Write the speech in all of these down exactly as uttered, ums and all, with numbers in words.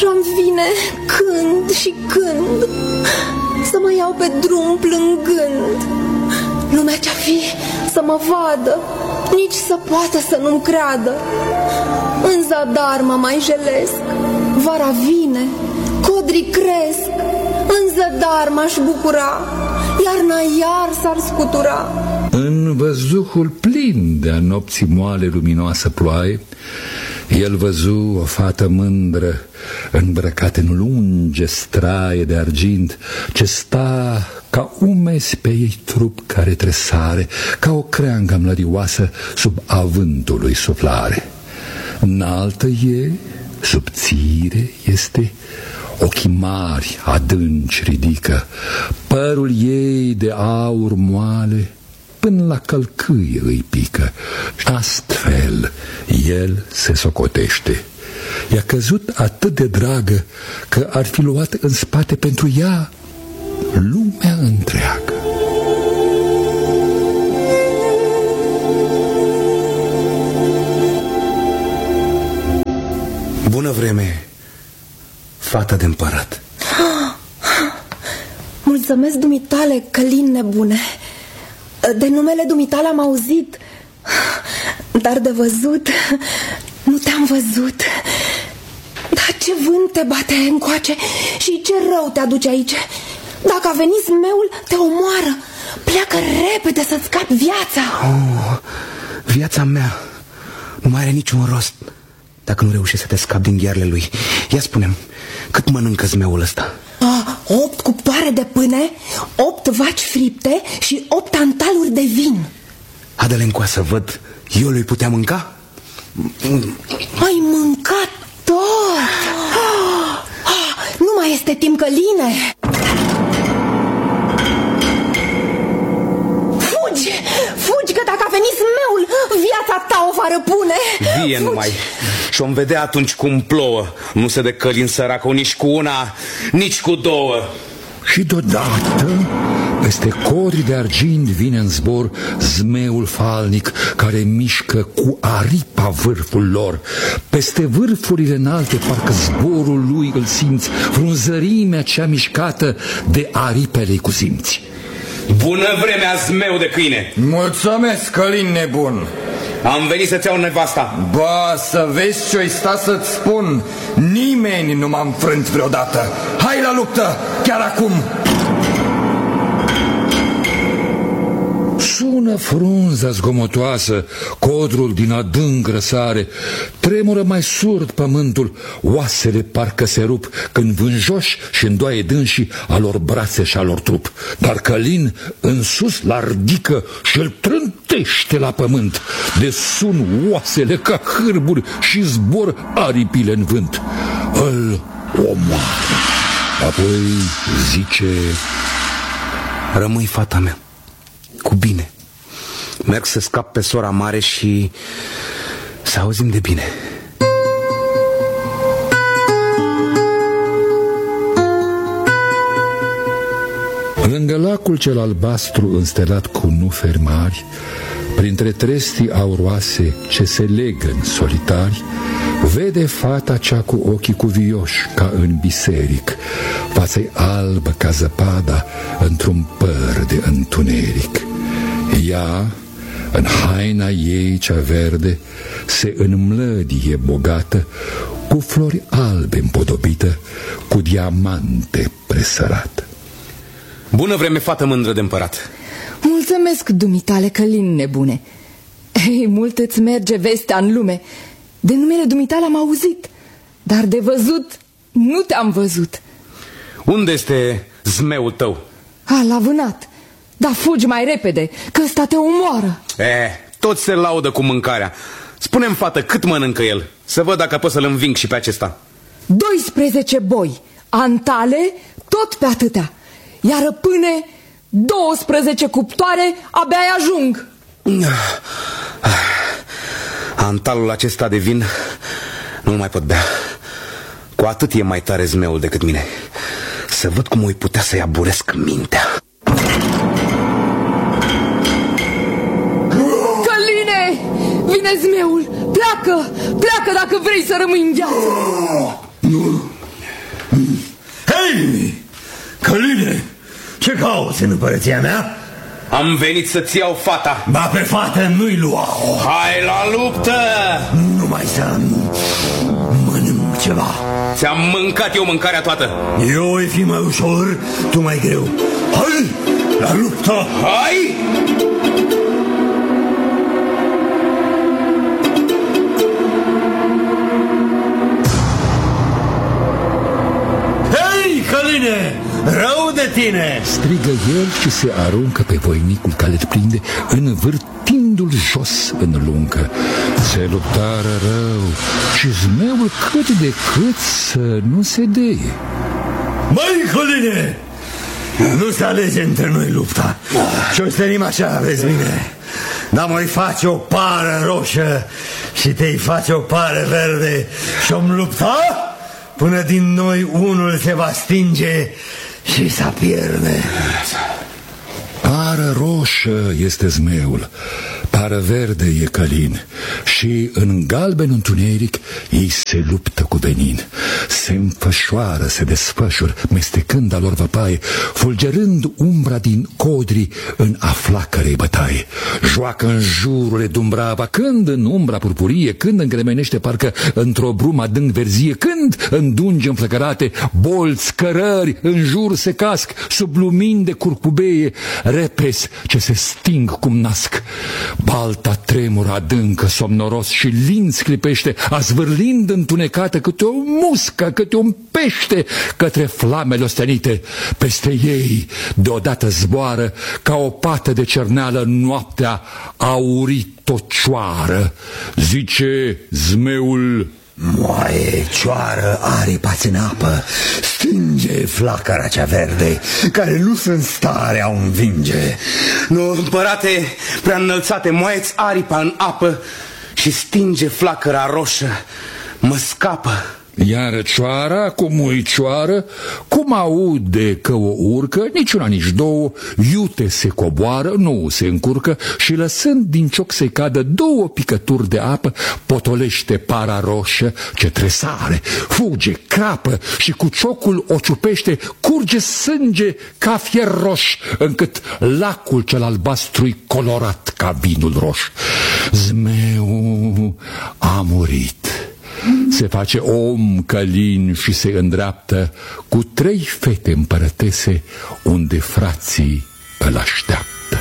așa-mi vine când și când să mă iau pe drum plângând. Lumea ce-a fi să mă vadă, nici să poată să nu-mi creadă. În zadar mă mai jelesc, vara vine, codrii cresc. În zadar m-aș bucura, iarna iar s-ar scutura. În văzduhul plin de-a nopții moale luminoasă ploaie, el văzu o fată mândră, îmbrăcată în lunge straie de argint, ce sta ca umezi pe ei trup care tresare, ca o creangă mlărioasă sub avântul lui suflare. Înaltă e, subțire este, ochii mari adânci ridică, părul ei de aur moale până la călcâie îi pică. Astfel el se socotește. I-a căzut atât de dragă că ar fi luat în spate pentru ea lumea întreagă. Bună vreme, fată de împărat. Mulțumesc dumitale, Călin nebune. De numele dumitale am auzit, dar de văzut nu te-am văzut. Dar ce vânt te bate încoace și ce rău te aduce aici. Dacă a venit zmeul, te omoară. Pleacă repede să-ți scapi viața. Oh, viața mea nu mai are niciun rost dacă nu reușești să te scapi din ghearele lui. Ia spune-mi, cât mănâncă zmeul ăsta? A, opt cuptoare de pâine, opt vaci fripte și opt antaluri de vin. Adă-le încoa să văd, eu le-i putea mânca? Ai mâncat tot. Nu mai este timp, Căline. Fugi, fugi, că dacă a venit zmeul, viața ta o va răpune. Vie numai. Și-o vedea atunci cum plouă. Nu se dă Călin săracul nici cu una, nici cu două. Și deodată, peste codri de argint vine în zbor zmeul falnic care mișcă cu aripa vârful lor. Peste vârfurile înalte parcă zborul lui îl simți, frunzărimea cea mișcată de aripele-i cu simți. Bună vremea, zmeu de câine! Mulțumesc, Călin nebun! Am venit să-ți iau nevasta. Ba, să vezi ce-o sta să-ți spun. Nimeni nu m-a înfrânt vreodată. Hai la luptă, chiar acum! Sună frunza zgomotoasă, codrul din adânc răsare, tremură mai surd pământul, oasele parcă se rup când vânjoși și îndoaie dânsii a lor brațe și a lor trup. Dar Călin în sus la ridică și îl trântește la pământ. De sun oasele ca hârburi și zbor aripile în vânt. Îl omoară. Apoi zice: rămâi, fata mea, cu bine. Merg să scap pe sora mare și să auzim de bine. Lângă lacul cel albastru înstelat cu nuferi mari, printre trestii auroase ce se legă-n solitari, vede fata cea cu ochii cuvioși ca în biseric, fața-i albă ca zăpada într-un păr de întuneric. Ea, în haina ei cea verde, se înmlădie bogată, cu flori albe împodobită, cu diamante presărată. Bună vreme, fată mândră de împărat! Mulțumesc, dumitale, Călin nebune. Ei, mult îți merge vestea în lume. De numele dumitale am auzit, dar de văzut nu te-am văzut. Unde este zmeul tău? A, l-a vânat. Dar fugi mai repede, că ăsta te omoară. Eh, toți se laudă cu mâncarea. Spune-mi, fată, cât mănâncă el? Să văd dacă pot să-l înving și pe acesta. doisprezece boi, antale, tot pe atâtea. Iar pâine, douăsprezece cuptoare, abia-i ajung. Antalul acesta de vin nu-l mai pot bea. Cu atât e mai tare zmeul decât mine. Să văd cum îi putea să-i aburesc mintea. Căline, vine zmeul. Pleacă, pleacă dacă vrei să rămâi în viață. Nu, Hei, Căline, ce cauți în împărăția mea? Am venit să-ți iau fata. Ba, pe fată nu-i lua-o. Hai la luptă! Numai să mănânc ceva. Ți-am mâncat eu mâncarea toată. Eu voi fi mai ușor, tu mai greu. Hai, la luptă! Hai! Hei, Căline! Rău de tine! Strigă el și se aruncă pe voinicul care îl prinde, învârtindu-l jos în luncă. Se luptară rău și zmeul cât de cât să nu se deie. Măi, Căline! Nu se alege între noi lupta. Și o stărim așa, vezi bine. Dar mai face o pară roșă și te-i face o pară verde și-om lupta până din noi unul se va stinge și s-a pierde. Pară roșă este zmeul, pară verde e Călin și în galben întuneric ei se luptă cu venin. Se înfășoară, se desfășură, mestecând a lor văpaie, fulgerând umbra din codri în aflacărei bătaie. Joacă în jurul Dumbrava, când în umbra purpurie, când îngremenește parcă într-o brumă adânc verzie, când în dungi înflăcărate, bolți, cărări în jur se casc, sub lumini de curcubeie, repezi ce se sting cum nasc. Balta tremură adâncă, somnoros și lin clipește, azvârlind întunecată câte o muscă, câte un pește către flamele ostenite. Peste ei deodată zboară ca o pată de cerneală noaptea aurit-tocioară. Zice zmeul: moaie, cioară, aripa-ți în apă, stinge flacăra cea verde, care nu sunt stare a învinge. Nu, împărate prea înălțate, moaie-ți aripa în apă și stinge flacăra roșă, mă scapă. Iar cioara, cum ui cioară, cum aude că o urcă, niciuna, nici două, iute se coboară, nu se încurcă și lăsând din cioc să-i cadă două picături de apă, potolește para roșă ce tresare, fuge, crapă și cu ciocul o ciupește, curge sânge ca fier roș, încât lacul cel albastru-i colorat ca vinul roș. Zmeu a murit. Se face om Călin și se îndreaptă cu trei fete împărătese unde frații îl așteaptă.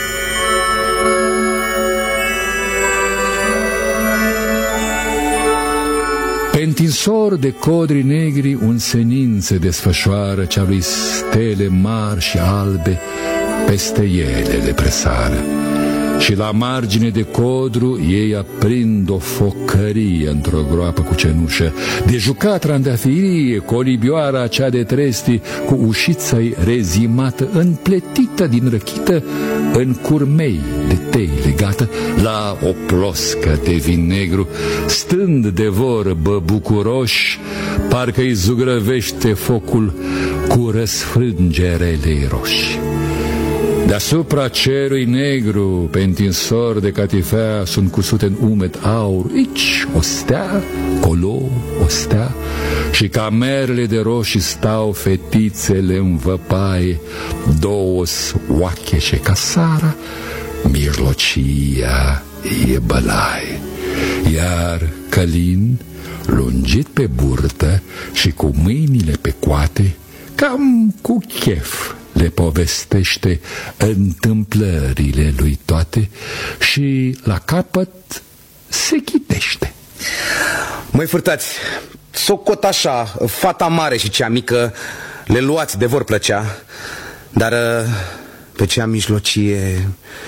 Pe întinsor de codri negri un senin se desfășoară, cea lui stele mari și albe peste ele le presară. Și la margine de codru ei aprind o focărie într-o groapă cu cenușă, de jucat randafirie, colibioara cea de tresti, cu ușița-i rezimată, împletită din răchită, în curmei de tei legată, la o ploscă de vin negru, stând de vorbă bucuroși, parcă-i zugrăvește focul cu răsfrângerele roșii. Deasupra cerului negru, pe întinsor de catifea, sunt cusute în umed aur, aici o stea, colo o stea, și ca merle de roșii stau fetițele în văpaie, două-s oachece ca Sara, mijlocia e bălaie. Iar Călin, lungit pe burtă și cu mâinile pe coate, cam cu chef le povestește întâmplările lui toate și la capăt se chitește. Măi furtați, socot așa, fata mare și cea mică le luați de vor plăcea, dar pe cea mijlocie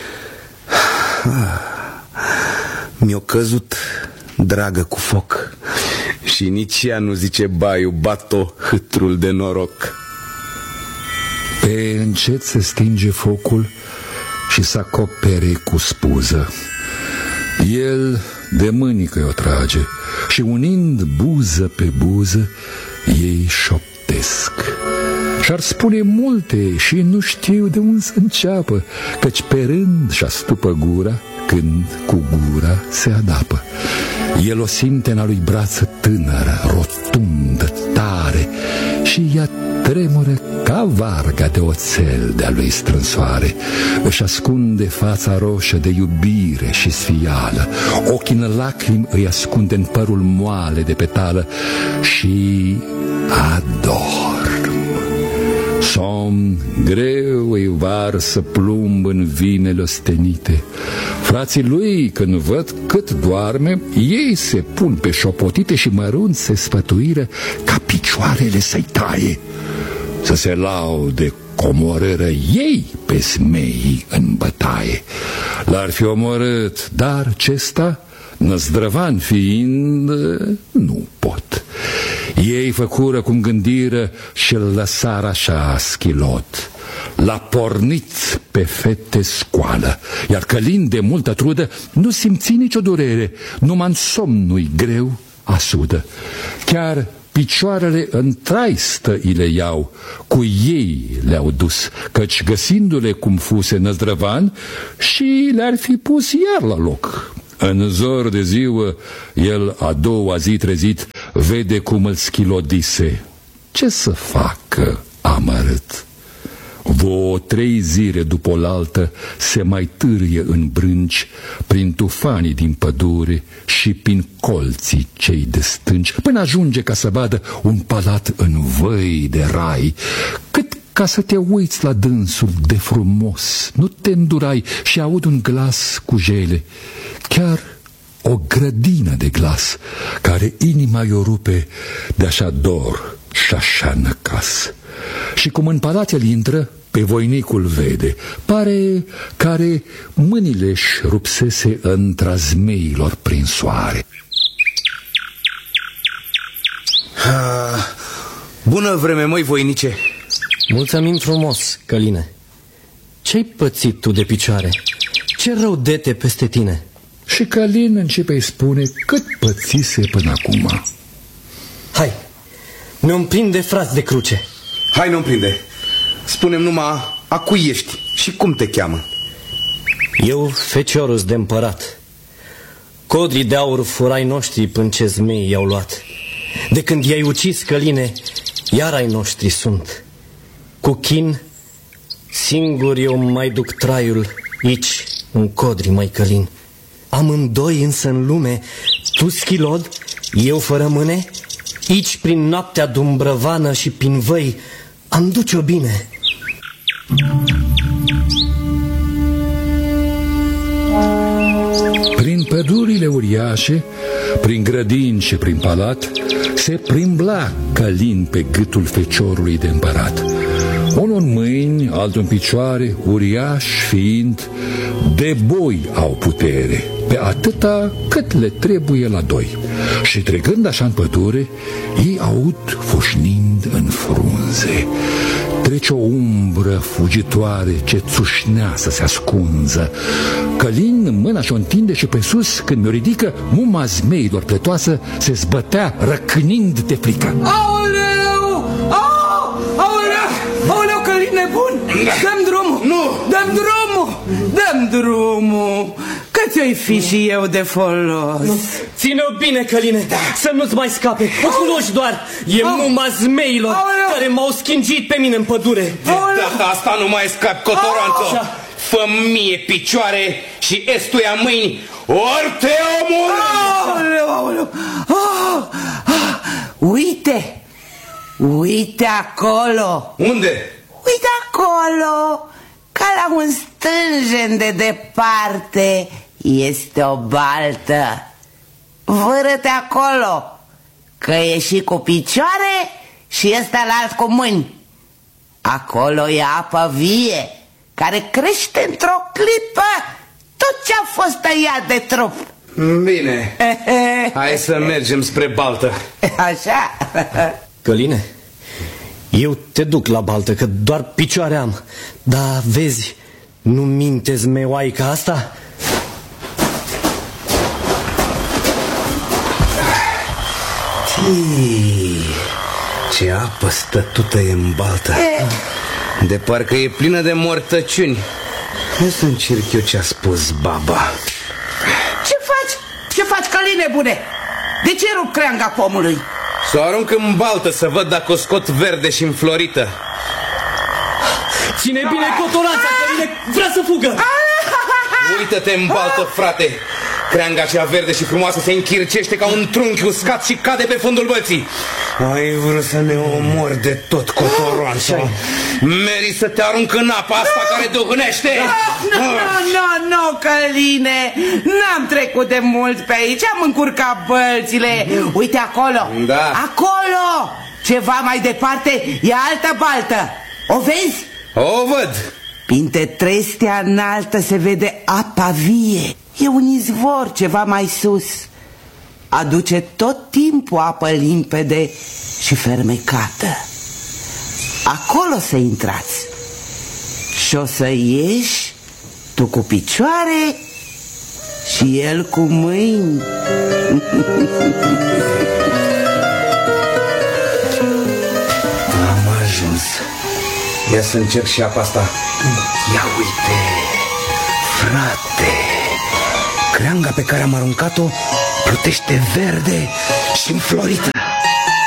mi-o căzut dragă cu foc și nici ea nu zice baiu, bat-o hâtrul de noroc. Pe încet se stinge focul și se acopere cu spuză. El de mânică o trage și unind buză pe buză, ei șoptesc. Și-ar spune multe și nu știu de unde să înceapă, căci pe rând și astupă gura când cu gura se adapă. El o simte în a lui brață tânără, rotundă, tare și ea tremură ca varga de oțel de-a lui strânsoare. Își ascunde fața roșă de iubire și sfială, ochii în lacrimi îi ascunde în părul moale de petală și adorm. Somn greu îi varsă plumb în vinele ostenite. Frații lui, când văd cât doarme, ei se pun pe șopotite și mărunt se sfătuiră ca picioarele să-i taie, să se laude comorâră ei pe smeii în bătaie. L-ar fi omorât, dar ce-sta, năzdrăvan fiind, nu pot. Ei făcură cum gândiră și-l lăsară așa schilot. L-a pornit pe fete scoală, iar Călin de multă trudă nu simți nicio durere, numai în somnul greu asudă. Chiar picioarele în traistă îi le iau, cu ei le-au dus, căci găsindu-le cum fuse năzdrăvan, și le-ar fi pus iar la loc. În zor de ziua, el a doua zi trezit, vede cum îl schilodise. Ce să facă, amărât? Vouă trei zile după oaltă se mai târie în brânci, prin tufanii din pădure și prin colții cei de stânci, până ajunge ca să vadă un palat în văi de rai. Cât ca să te uiți la dânsul de frumos, nu te îndurai și aud un glas cu jele, chiar o grădină de glas, care inima i-o rupe de așa dor și așa năcas. Și cum în palat el intră, pe voinicul vede, pare care mâinile-și rupsese între zmeilor prin soare. Ah, bună vreme, măi, voinice! Mulțumim frumos, Căline. Ce-ai pățit tu de picioare? Ce rău dete peste tine? Și Călin începe-i spune cât pățise până acum. Hai, ne-o prinde, frați de cruce. Hai, nu-mi prinde. Spune-mi numai a cui ești și cum te cheamă. Eu, feciorus de împărat. Codrii de aur furai noștri până ce zmei i-au luat. De când i-ai ucis, Căline, iar ai noștri sunt. Cu chin, singur eu mai duc traiul aici, în Codri, mai Călin. Amândoi însă în lume, tu schilod, eu fără mâne, aici prin noaptea dumbrăvană și prin văi, am duce-o bine. Prin pădurile uriașe, prin grădini și prin palat, se primbla Călin pe gâtul feciorului de împărat. Unul în mâini, altul în picioare, uriaș fiind, de boi au putere, pe atâta cât le trebuie la doi. Și trecând așa în pădure, ei aud fușnind în frunze. Trece o umbră fugitoare ce țușnea să se ascunză. Călin mâna și-o întinde și pe sus, când mi-o ridică, muma zmeilor pletoasă se zbătea răcnind de frică. Aoleu! Aoleu! Aoleu! Aoleu, Călin nebun! Dăm drumul! Nu! Dăm drumul! Dăm drumul! Că ți-o-i fi și eu de folos. Ține-o bine, Căline, da. Să nu-ți mai scape. O cunoști doar. E Aoleu. Muma zmeilor Aoleu. Care m-au schingit pe mine în pădure. De data asta nu mai scapi, cotoranțo. Fă mie picioare și estuia mâini, ori te omor! Aoleu, aoleu! Oh, oh. Uite! Uite acolo! Unde? Uite acolo! Ca la un stânjen de departe este o baltă. Vâră-te acolo, că e și cu picioare și ăsta la alt cu mâini. Acolo e apă vie, care crește într-o clipă tot ce-a fost tăiat de trup. Bine, hai să mergem spre baltă. Așa. Căline, eu te duc la baltă, că doar picioare am. Dar vezi, nu minte zmeoaica asta? Tii, ce apă stătută e în baltă. De parcă e plină de mortăciuni. Hai să încerc eu ce a spus baba. Ce faci? Ce faci, Căline bune? De ce rup creanga pomului? Să o arunc în baltă să văd dacă o scot verde și înflorită. Ține bine cotorața, Căline, vrea să fugă. Uită-te în baltă, frate. Creanga aceea verde și frumoasă se închircește ca un trunchi uscat și cade pe fundul bălții. Ai vrut să ne omori de tot, cotoroanța. Meri să te arunc în apa asta care duhnește. Nu, nu, nu, Căline. N-am trecut de mult pe aici, am încurcat bălțile. Uite acolo, da. Acolo, ceva mai departe, e altă baltă. O vezi? O văd. Printre trestea înaltă se vede apa vie. E un izvor ceva mai sus. Aduce tot timpul apă limpede și fermecată. Acolo să intrați și o să ieși tu cu picioare și el cu mâini. Am ajuns. Ia să încerc și apa asta. Ia uite, frate, creanga pe care am aruncat-o plutește verde și înflorită.